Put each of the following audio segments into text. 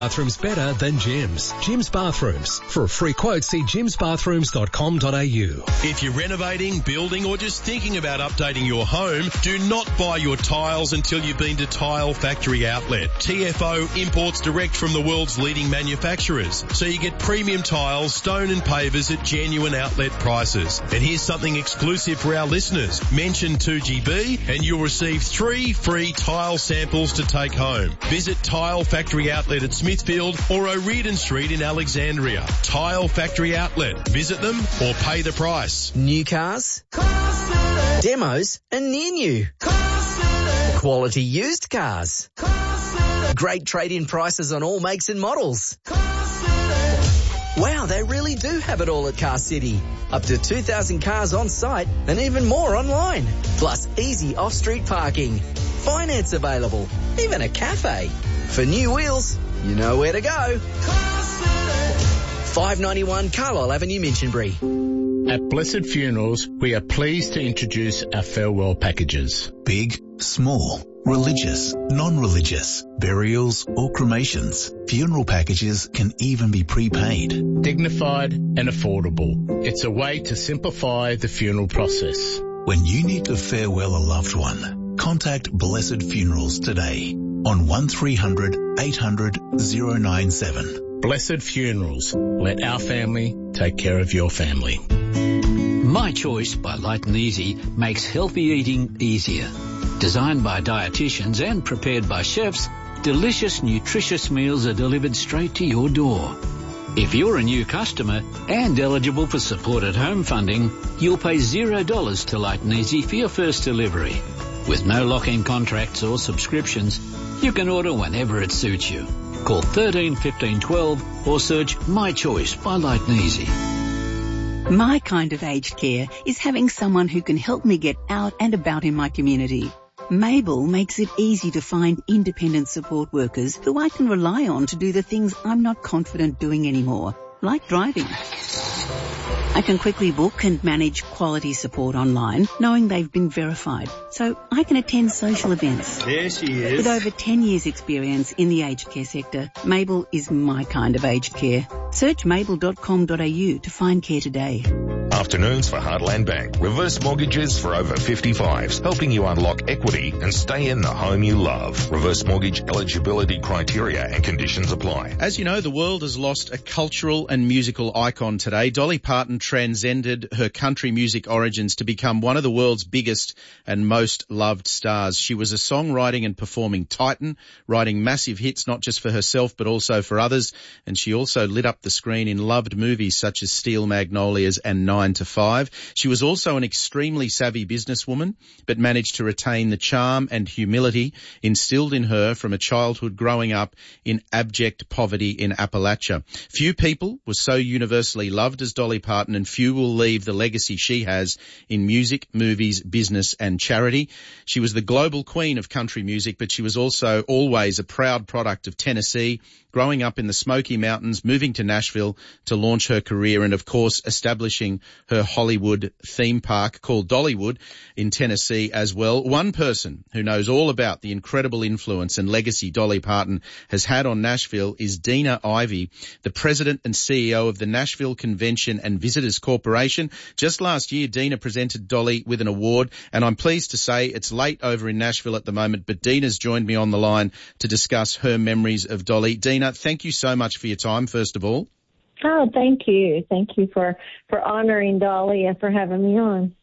Bathrooms better than gyms. Gyms Bathrooms. For a free quote, see gymsbathrooms.com.au. If you're renovating, building, or just thinking about updating your home, do not buy your tiles until you've been to Tile Factory Outlet. TFO imports direct from the world's leading manufacturers, so you get premium tiles, stone and pavers at genuine outlet prices. And here's something exclusive for our listeners. Mention 2GB and you'll receive 3 free tile samples to take home. Visit Tile Factory Outlet at Smithfield or O'Riordan Street in Alexandria. Tile Factory Outlet. Visit them or pay the price. New cars, demos and near new. Quality used cars. Great trade-in prices on all makes and models. Wow, they really do have it all at Car City. Up to 2,000 cars on site and even more online. Plus easy off-street parking. Finance available. Even a cafe. For new wheels, you know where to go. 591 Carlisle Avenue, Minchinbury. At Blessed Funerals, we are pleased to introduce our farewell packages. Big, small, religious, non-religious, burials or cremations. Funeral packages can even be prepaid. Dignified and affordable. It's a way to simplify the funeral process. When you need to farewell a loved one, contact Blessed Funerals today on 1300 800 097. Blessed Funerals. Let our family take care of your family. My Choice by Light and Easy makes healthy eating easier. Designed by dietitians and prepared by chefs, delicious, nutritious meals are delivered straight to your door. If you're a new customer and eligible for supported home funding, you'll pay $0 to Light and Easy for your first delivery. With no lock-in contracts or subscriptions, you can order whenever it suits you. Call 13 15 12 or search My Choice by Light and Easy. My kind of aged care is having someone who can help me get out and about in my community. Mabel makes it easy to find independent support workers who I can rely on to do the things I'm not confident doing anymore, like driving. I can quickly book and manage quality support online, knowing they've been verified, so I can attend social events. There she is. With over 10 years' experience in the aged care sector, Mabel is my kind of aged care. Search mabel.com.au to find care today. Afternoons for Heartland Bank. Reverse mortgages for over 55s, helping you unlock equity and stay in the home you love. Reverse mortgage eligibility criteria and conditions apply. As you know, the world has lost a cultural and musical icon today. Dolly Parton transcended her country music origins to become one of the world's biggest and most loved stars. She was a songwriting and performing titan, writing massive hits not just for herself but also for others, and she also lit up the screen in loved movies such as Steel Magnolias and 9 to 5. She was also an extremely savvy businesswoman, but managed to retain the charm and humility instilled in her from a childhood growing up in abject poverty in Appalachia. Few people were so universally loved as Dolly Parton, and few will leave the legacy she has in music, movies, business and charity. She was the global queen of country music, but she was also always a proud product of Tennessee, growing up in the Smoky Mountains, moving to Nashville to launch her career, and of course establishing her Hollywood theme park called Dollywood in Tennessee as well. One person who knows all about the incredible influence and legacy Dolly Parton has had on Nashville is Dina Ivey, the president and CEO of the Nashville Convention and Visitors Corporation. Just last year, Dina presented Dolly with an award, and I'm pleased to say it's late over in Nashville at the moment, but Dina's joined me on the line to discuss her memories of Dolly. Dina, thank you so much for your time, first of all. Oh, thank you. Thank you for honoring Dolly and for having me on.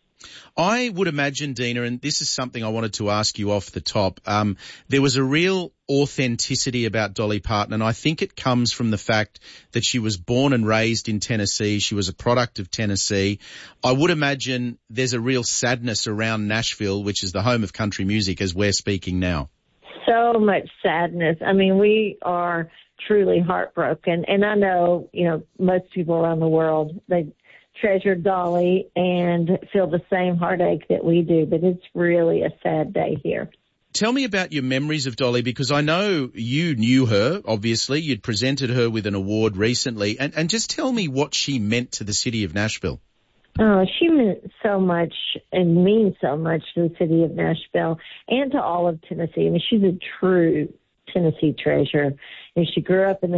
I would imagine, Dina, and this is something I wanted to ask you off the top, there was a real authenticity about Dolly Parton, and I think it comes from the fact that she was born and raised in Tennessee. She was a product of Tennessee. I would imagine there's a real sadness around Nashville, which is the home of country music as we're speaking now. So much sadness. I mean, we are truly heartbroken. And I know, most people around the world, they treasure Dolly and feel the same heartache that we do, but it's really a sad day here. Tell me about your memories of Dolly, because I know you knew her, obviously. You'd presented her with an award recently. And just tell me what she meant to the city of Nashville. Oh, she meant so much and means so much to the city of Nashville and to all of Tennessee. I mean, she's a true Tennessee treasure. And she grew up in the